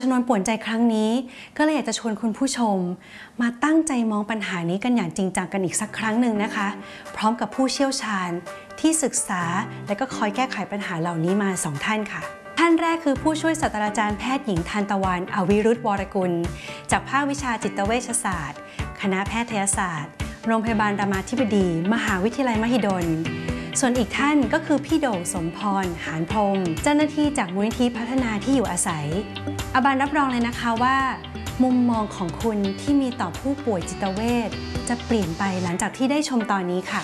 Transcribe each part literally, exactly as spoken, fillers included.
ชนวนป่วนใจครั้งนี้ก็เลยอยากจะชวนคุณผู้ชมมาตั้งใจมองปัญหานี้กันอย่างจริงจังกันอีกสักครั้งหนึ่งนะคะพร้อมกับผู้เชี่ยวชาญที่ศึกษาและก็คอยแก้ไขปัญหาเหล่านี้มาสองท่านค่ะท่านแรกคือผู้ช่วยศาสตราจารย์แพทย์หญิงทานตะวันอวิรุธวรกุลจากภาควิชาจิตเวชศาสตร์คณะแพทยศาสตร์โรงพยาบาลรามาธิบดีมหาวิทยาลัยมหิดลส่วนอีกท่านก็คือพี่โด่งสมพรหานพรหมเจ้าหน้าที่จากมูลนิธิพัฒนาที่อยู่อาศัยอาบานรับรองเลยนะคะว่ามุมมองของคุณที่มีต่อผู้ป่วยจิตเวชจะเปลี่ยนไปหลังจากที่ได้ชมตอนนี้ค่ะ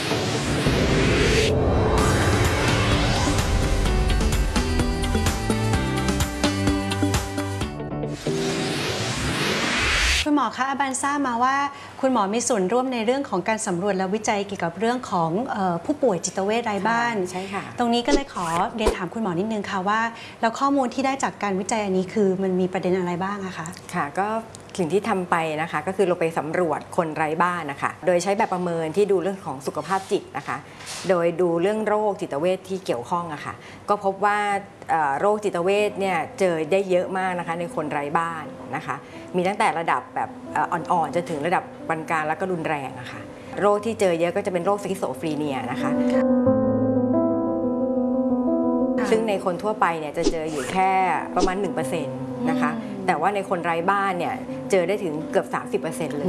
คุณหมอคะอาบันทราบมาว่าคุณหมอมีส่วนร่วมในเรื่องของการสำรวจและวิจัยเกี่ยวกับเรื่องของเอ่อผู้ป่วยจิตเวชไร้บ้านใช่ค่ะตรงนี้ก็เลยขอเรียนถามคุณหมอนิดนึงค่ะว่าแล้วข้อมูลที่ได้จากการวิจัยอันนี้คือมันมีประเด็นอะไรบ้างอะคะค่ะก็สิ่งที่ทำไปนะคะก็คือเราไปสำรวจคนไร้บ้านนะคะโดยใช้แบบประเมินที่ดูเรื่องของสุขภาพจิตนะคะโดยดูเรื่องโรคจิตเวชที่เกี่ยวข้องอะค่ะก็พบว่าโรคจิตเวชเนี่ยเจอได้เยอะมากนะคะในคนไร้บ้านนะคะมีตั้งแต่ระดับแบบอ่อนๆจนถึงระดับปานกลางแล้วก็รุนแรงอะค่ะโรคที่เจอเยอะก็จะเป็นโรคสคิโซฟรีเนียนะคะซึ่งในคนทั่วไปเนี่ยจะเจออยู่แค่ประมาณ หนึ่งเปอร์เซ็นต์ นะคะแต่ว่าในคนไร้บ้านเนี่ยเจอได้ถึงเกือบ สามสิบเปอร์เซ็นต์ เลย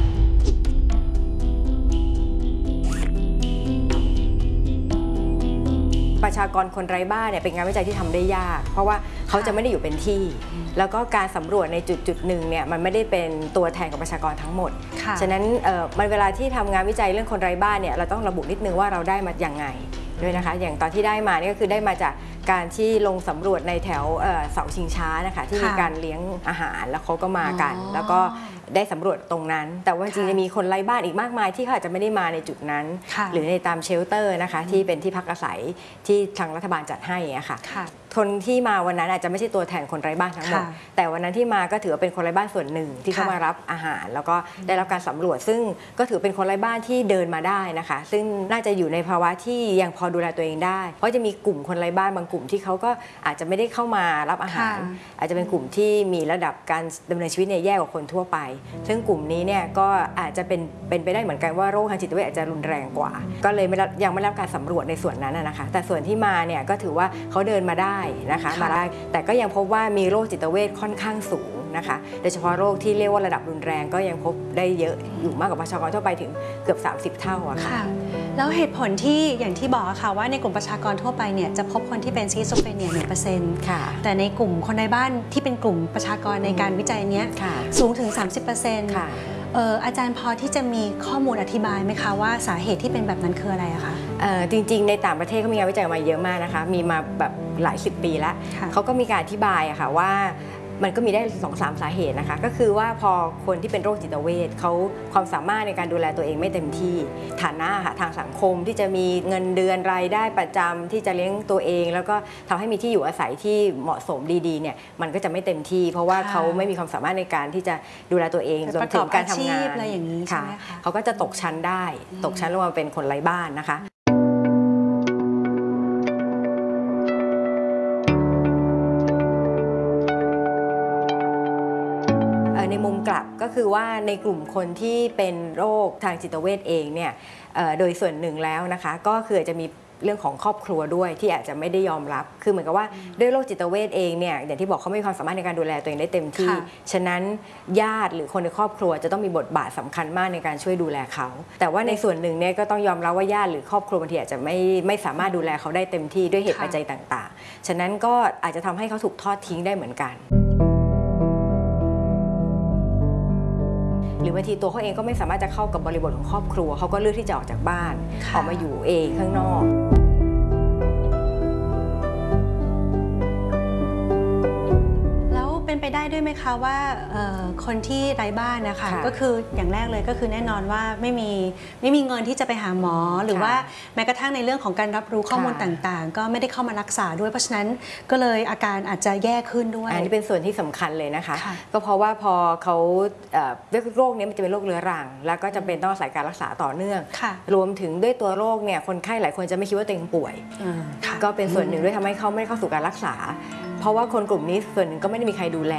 ประชากรคนไร้บ้านเนี่ยเป็นงานวิจัยที่ทำได้ยากเพราะว่าเขาจะไม่ได้อยู่เป็นที่แล้วก็การสำรวจในจุดจุดหนึ่งเนี่ยมันไม่ได้เป็นตัวแทนของประชากรทั้งหมดฉะนั้นมันเวลาที่ทำงานวิจัยเรื่องคนไร้บ้านเนี่ยเราต้องระบุนิดนึงว่าเราได้มาอย่างไงด้วยนะคะอย่างตอนที่ได้มานี่ก็คือได้มาจากการที่ลงสำรวจในแถวเสาชิงช้านะคะที่มีการเลี้ยงอาหารแล้วเขาก็มากันแล้วก็ได้สำรวจตรงนั้นแต่ว่าจริงๆจะมีคนไร้บ้านอีกมากมายที่เขาอาจจะไม่ได้มาในจุดนั้นหรือในตามเชลเตอร์นะคะที่เป็นที่พักอาศัยที่ทางรัฐบาลจัดให้อะค่ะคนที่มาวันนั้นอาจจะไม่ใช่ตัวแทนคนไร้บ้านทั้งหมดแต่วันนั้นที่มาก็ถือว่าเป็นคนไร้บ้านส่วนหนึ่งที่เข้ามารับอาหารแล้วก็ได้รับการสำรวจซึ่งก็ถือเป็นคนไร้บ้านที่เดินมาได้นะคะซึ่งน่าจะอยู่ในภาวะที่ยังพอดูแลตัวเองได้เพราะจะมีกลุ่มคนไร้บ้านบางกลุ่มที่เขาก็อาจจะไม่ได้เข้ามารับอาหารอาจจะเป็นกลุ่มที่มีระดับการดำเนินชีวิตเนี่ยแย่กว่าคนทั่วไปซึ่งกลุ่มนี้เนี่ยก็อาจจะเป็นเป็นไปได้เหมือนกันว่าโรคทางจิตเวชอาจจะรุนแรงกว่าก็เลยยังไม่ได้รับการสำรวจในส่วนนั้นนะคะแต่ส่วนที่มาเนี่ยก็ถือว่าเขาเดินมาได้นะคะมาได้แต่ก็ยังพบว่ามีโรคจิตเวชค่อนข้างสูงนะคะโดยเฉพาะโรคที่เรียกว่าระดับรุนแรงก็ยังพบได้เยอะอยู่มากกว่าประชากรทั่วไปถึงเกือบสามสิบเท่าอะค่ะแล้วเหตุผลที่อย่างที่บอกค่ะว่าในกลุ่มประชากรทั่วไปเนี่ยจะพบคนที่เป็นสคิโซเฟรเนีย หนึ่งเปอร์เซ็นต์ แต่ในกลุ่มคนในบ้านที่เป็นกลุ่มประชากรในการวิจัยนี้สูงถึง สามสิบเปอร์เซ็นต์ เอออาจารย์พอที่จะมีข้อมูลอธิบายไหมคะว่าสาเหตุที่เป็นแบบนั้นคืออะไรอะคะจริงๆในต่างประเทศเขามีงานวิจัยมาเยอะมากนะคะมีมาแบบหลายสิบปีแล้วเขาก็มีการอธิบายอะค่ะว่ามันก็มีได้ สองสาม สาเหตุนะคะก็คือว่าพอคนที่เป็นโรคจิตเวชเขาความสามารถในการดูแลตัวเองไม่เต็มที่ฐานะค่ะทางสังคมที่จะมีเงินเดือนรายได้ประจำที่จะเลี้ยงตัวเองแล้วก็ทำให้มีที่อยู่อาศัยที่เหมาะสมดีๆเนี่ยมันก็จะไม่เต็มที่เพราะว่าเขาไม่มีความสามารถในการที่จะดูแลตัวเองรวมถึงการทำงานอะไรอย่างนี้ใช่ไหมคะเขาก็จะตกชั้นได้ตกชั้นลงมาเป็นคนไร้บ้านนะคะในมุมกลับก็คือว่าในกลุ่มคนที่เป็นโรคทางจิตเวชเองเนี่ยโดยส่วนหนึ่งแล้วนะคะก็คือจะมีเรื่องของครอบครัวด้วยที่อาจจะไม่ได้ยอมรับคือเหมือนกับว่าด้วยโรคจิตเวชเองเนี่ยอย่างที่บอกเขาไม่มีความสามารถในการดูแลตัวเองได้เต็มที่ฉะนั้นญาติหรือคนในครอบครัวจะต้องมีบทบาทสำคัญมากในการช่วยดูแลเขาแต่ว่าในส่วนหนึ่งเนี่ยก็ต้องยอมรับว่าญาติหรือครอบครัวบางทีอาจจะไม่ไม่สามารถดูแลเขาได้เต็มที่ด้วยเหตุปัจจัยต่างๆฉะนั้นก็อาจจะทำให้เขาถูกทอดทิ้งได้เหมือนกันหรือบางทีตัวเขาเองก็ไม่สามารถจะเข้ากับบริบทของครอบครัวเขาก็เลือกที่จะออกจากบ้านออกมาอยู่เองข้างนอกเป็นไปได้ด้วยไหมคะว่าคนที่ไร้บ้านนะคะก็คืออย่างแรกเลยก็คือแน่นอนว่าไม่มีไม่มีเงินที่จะไปหาหมอหรือว่าแม้กระทั่งในเรื่องของการรับรู้ข้อมูลต่างๆก็ไม่ได้เข้ามารักษาด้วยเพราะฉะนั้นก็เลยอาการอาจจะแย่ขึ้นด้วยอันนี้เป็นส่วนที่สำคัญเลยนะคะก็เพราะว่าพอเขาโรคนี้มันจะเป็นโรคเรื้อรังแล้วก็จำเป็นต้องอาศัยการรักษาต่อเนื่องรวมถึงด้วยตัวโรคเนี่ยคนไข้หลายคนจะไม่คิดว่าตัวเองป่วยก็เป็นส่วนหนึ่งด้วยทำให้เขาไม่เข้าสู่การรักษาเพราะว่าคนกลุ่มนี้ส่วนหนึ่งก็ไม่ได้มีใครดูแล